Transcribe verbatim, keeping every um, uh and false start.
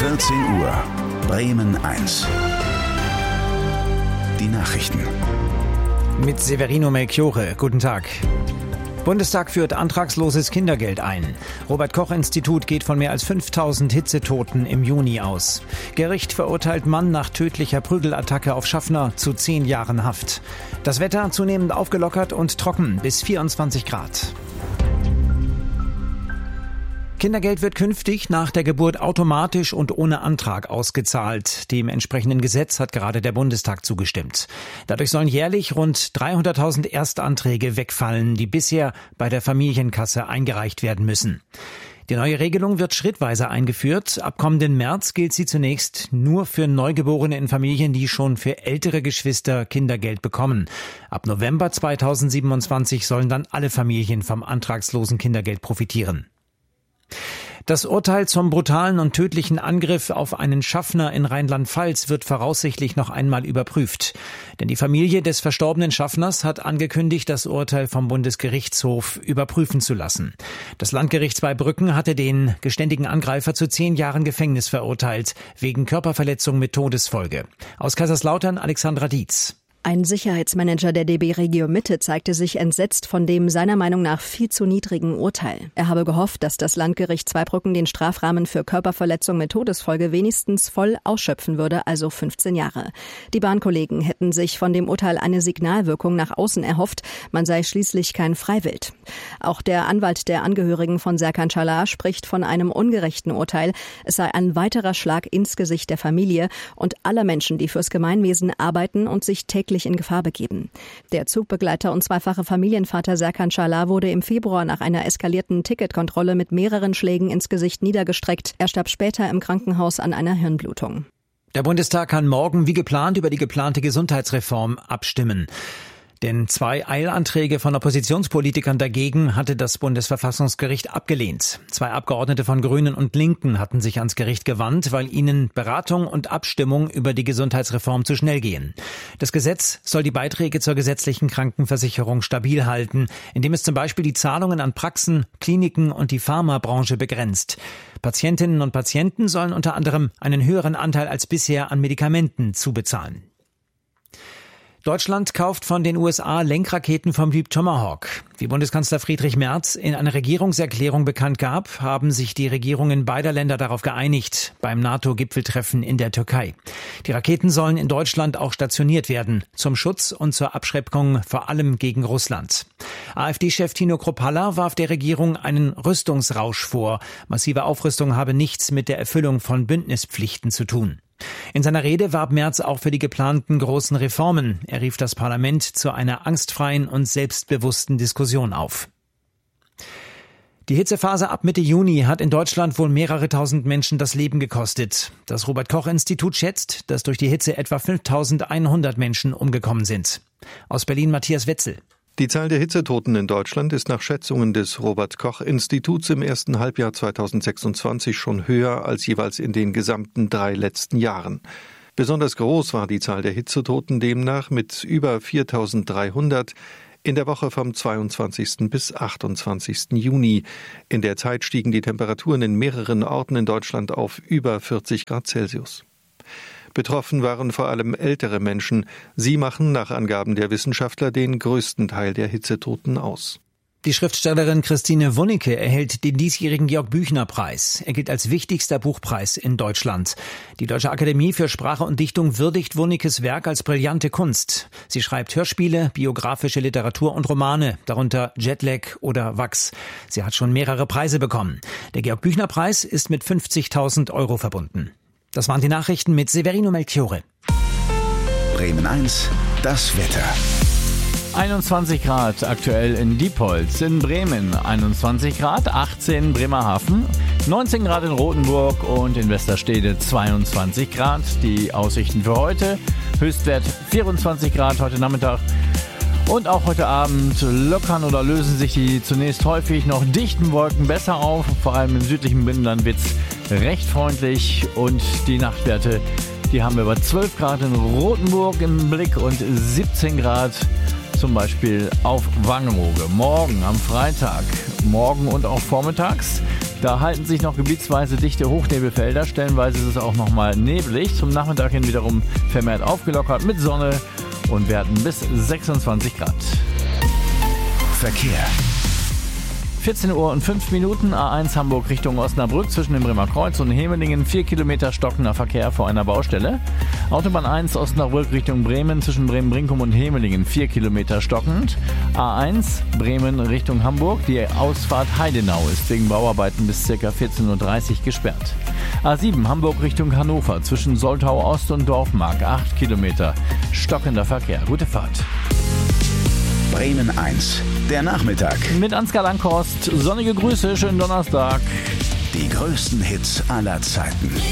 vierzehn Uhr, Bremen eins. Die Nachrichten. Mit Severino Melchiorre. Guten Tag. Bundestag führt antragsloses Kindergeld ein. Robert-Koch-Institut geht von mehr als fünftausend Hitzetoten im Juni aus. Gericht verurteilt Mann nach tödlicher Prügelattacke auf Schaffner zu zehn Jahren Haft. Das Wetter zunehmend aufgelockert und trocken bis vierundzwanzig Grad. Kindergeld wird künftig nach der Geburt automatisch und ohne Antrag ausgezahlt. Dem entsprechenden Gesetz hat gerade der Bundestag zugestimmt. Dadurch sollen jährlich rund dreihunderttausend Erstanträge wegfallen, die bisher bei der Familienkasse eingereicht werden müssen. Die neue Regelung wird schrittweise eingeführt. Ab kommenden März gilt sie zunächst nur für Neugeborene in Familien, die schon für ältere Geschwister Kindergeld bekommen. Ab November zweitausendsiebenundzwanzig sollen dann alle Familien vom antragslosen Kindergeld profitieren. Das Urteil zum brutalen und tödlichen Angriff auf einen Schaffner in Rheinland-Pfalz wird voraussichtlich noch einmal überprüft. Denn die Familie des verstorbenen Schaffners hat angekündigt, das Urteil vom Bundesgerichtshof überprüfen zu lassen. Das Landgericht Zweibrücken hatte den geständigen Angreifer zu zehn Jahren Gefängnis verurteilt, wegen Körperverletzung mit Todesfolge. Aus Kaiserslautern Alexandra Dietz. Ein Sicherheitsmanager der D B Regio Mitte zeigte sich entsetzt von dem seiner Meinung nach viel zu niedrigen Urteil. Er habe gehofft, dass das Landgericht Zweibrücken den Strafrahmen für Körperverletzung mit Todesfolge wenigstens voll ausschöpfen würde, also fünfzehn Jahre. Die Bahnkollegen hätten sich von dem Urteil eine Signalwirkung nach außen erhofft, man sei schließlich kein Freiwild. Auch der Anwalt der Angehörigen von Serkan Çalar spricht von einem ungerechten Urteil. Es sei ein weiterer Schlag ins Gesicht der Familie und aller Menschen, die fürs Gemeinwesen arbeiten und sich täglich in Gefahr begeben. Der Zugbegleiter und zweifache Familienvater Serkan Çalar wurde im Februar nach einer eskalierten Ticketkontrolle mit mehreren Schlägen ins Gesicht niedergestreckt. Er starb später im Krankenhaus an einer Hirnblutung. Der Bundestag kann morgen wie geplant über die geplante Gesundheitsreform abstimmen. Denn zwei Eilanträge von Oppositionspolitikern dagegen hatte das Bundesverfassungsgericht abgelehnt. Zwei Abgeordnete von Grünen und Linken hatten sich ans Gericht gewandt, weil ihnen Beratung und Abstimmung über die Gesundheitsreform zu schnell gehen. Das Gesetz soll die Beiträge zur gesetzlichen Krankenversicherung stabil halten, indem es zum Beispiel die Zahlungen an Praxen, Kliniken und die Pharmabranche begrenzt. Patientinnen und Patienten sollen unter anderem einen höheren Anteil als bisher an Medikamenten zubezahlen. Deutschland kauft von den U S A Lenkraketen vom Typ Tomahawk. Wie Bundeskanzler Friedrich Merz in einer Regierungserklärung bekannt gab, haben sich die Regierungen beider Länder darauf geeinigt, beim NATO-Gipfeltreffen in der Türkei. Die Raketen sollen in Deutschland auch stationiert werden, zum Schutz und zur Abschreckung vor allem gegen Russland. AfD-Chef Tino Kruppalla warf der Regierung einen Rüstungsrausch vor. Massive Aufrüstung habe nichts mit der Erfüllung von Bündnispflichten zu tun. In seiner Rede warb Merz auch für die geplanten großen Reformen. Er rief das Parlament zu einer angstfreien und selbstbewussten Diskussion auf. Die Hitzephase ab Mitte Juni hat in Deutschland wohl mehrere tausend Menschen das Leben gekostet. Das Robert-Koch-Institut schätzt, dass durch die Hitze etwa fünftausendeinhundert Menschen umgekommen sind. Aus Berlin Matthias Wetzel. Die Zahl der Hitzetoten in Deutschland ist nach Schätzungen des Robert-Koch-Instituts im ersten Halbjahr zweitausendsechsundzwanzig schon höher als jeweils in den gesamten drei letzten Jahren. Besonders groß war die Zahl der Hitzetoten demnach mit über viertausenddreihundert in der Woche vom zweiundzwanzigsten bis achtundzwanzigsten Juni. In der Zeit stiegen die Temperaturen in mehreren Orten in Deutschland auf über vierzig Grad Celsius. Betroffen waren vor allem ältere Menschen. Sie machen nach Angaben der Wissenschaftler den größten Teil der Hitzetoten aus. Die Schriftstellerin Christine Wunnecke erhält den diesjährigen Georg-Büchner-Preis. Er gilt als wichtigster Buchpreis in Deutschland. Die Deutsche Akademie für Sprache und Dichtung würdigt Wunnekes Werk als brillante Kunst. Sie schreibt Hörspiele, biografische Literatur und Romane, darunter Jetlag oder Wachs. Sie hat schon mehrere Preise bekommen. Der Georg-Büchner-Preis ist mit fünfzigtausend Euro verbunden. Das waren die Nachrichten mit Severino Melchiorre. Bremen eins, das Wetter. einundzwanzig Grad aktuell in Diepholz, in Bremen einundzwanzig Grad, achtzehn Bremerhaven, neunzehn Grad in Rothenburg und in Westerstede zweiundzwanzig Grad. Die Aussichten für heute, Höchstwert vierundzwanzig Grad heute Nachmittag. Und auch heute Abend lockern oder lösen sich die zunächst häufig noch dichten Wolken besser auf. Vor allem im südlichen Binnenland wird es recht freundlich und die Nachtwerte, die haben wir bei zwölf Grad in Rothenburg im Blick und siebzehn Grad zum Beispiel auf Wangerooge. Morgen am Freitag, morgen und auch vormittags Da halten sich noch gebietsweise dichte Hochnebelfelder. Stellenweise ist es auch noch mal neblig. Zum Nachmittag hin wiederum vermehrt aufgelockert mit Sonne und Werten bis sechsundzwanzig Grad. Verkehr. vierzehn Uhr und fünf Minuten, A eins Hamburg Richtung Osnabrück zwischen dem Bremer Kreuz und Hemelingen, vier Kilometer stockender Verkehr vor einer Baustelle. Autobahn eins Osnabrück Richtung Bremen zwischen Bremen-Brinkum und Hemelingen, vier Kilometer stockend. A eins Bremen Richtung Hamburg, die Ausfahrt Heidenau ist wegen Bauarbeiten bis ca. vierzehn Uhr dreißig gesperrt. A sieben Hamburg Richtung Hannover zwischen Soltau Ost und Dorfmark, acht Kilometer stockender Verkehr. Gute Fahrt. Bremen eins, der Nachmittag. Mit Ansgar Langhorst, sonnige Grüße, schönen Donnerstag. Die größten Hits aller Zeiten.